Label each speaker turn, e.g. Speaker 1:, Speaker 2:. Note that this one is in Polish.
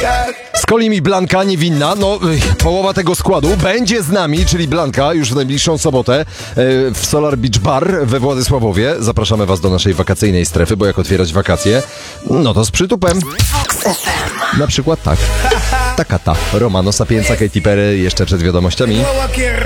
Speaker 1: Skolim i Blanka niewinna, połowa tego składu będzie z nami, czyli Blanka już w najbliższą sobotę w Solar Beach Bar we Władysławowie. Zapraszamy was do naszej wakacyjnej strefy, bo jak otwierać wakacje, to z przytupem. Na przykład tak. Taka ta Romano Sapienza, Katy Perry jeszcze przed wiadomościami.